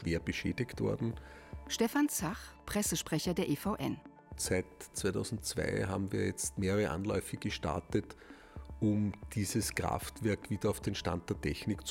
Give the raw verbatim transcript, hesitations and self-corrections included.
schwer beschädigt worden. Stefan Zach, Pressesprecher der E V N. Seit zweitausendzwei haben wir jetzt mehrere Anläufe gestartet, um dieses Kraftwerk wieder auf den Stand der Technik zu